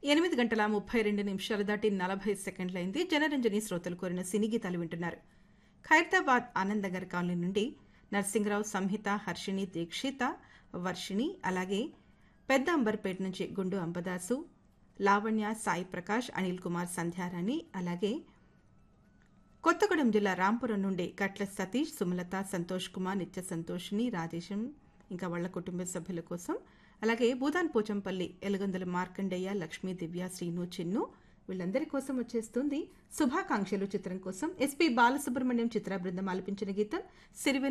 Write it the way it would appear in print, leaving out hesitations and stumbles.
8:32 దాటి 40 సెకండ్లైంది. జనరంజని శ్రోతలు కోరిన సినీ గీతాలు వింటున్నారు. ఖైరతాబాద్ ఆనందనగర్ కాలనీ నుండి నర్సింగరావు, సంహిత, హర్షిణి, దీక్షిత, వర్షిణి, అలాగే పెద్ద అంబర్పేట నుంచి గుండు అంబదాసు, లావణ్య, సాయి ప్రకాష్, అనిల్ కుమార్, సంధ్యారాణి, అలాగే కొత్తగూడెం జిల్లా రాంపురం నుండి కట్ల సతీష్, సుమలత, సంతోష్ కుమార్, నిత్య సంతోషిని, రాజేశం, ఇంకా వాళ్ల కుటుంబ సభ్యుల కోసం, అలాగే భూదాన్ పోచంపల్లి, ఎలుగందుల మార్కండేయ, లక్ష్మీ, దివ్య, శ్రీను, చిన్ను వీళ్ళందరి కోసం వచ్చేస్తుంది శుభాకాంక్షలు చిత్రం కోసం ఎస్పీ బాలసుబ్రహ్మణ్యం చిత్ర బృందం ఆలపించిన గీతం సిరివెన్నెల